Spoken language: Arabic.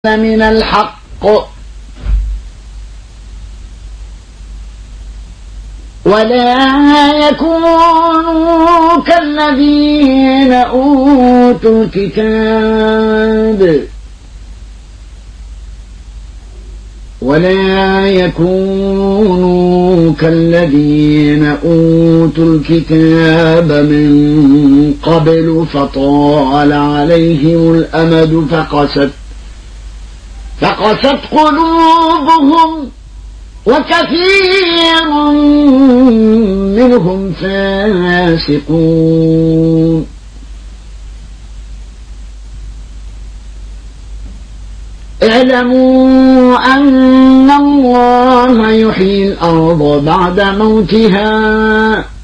من الحق ولا يكونوا كالذين أوتوا الكتاب من قبل فطال عليهم الأمد فقست قلوبهم وكثير منهم فاسقون. اعلموا أن الله يحيي الأرض بعد موتها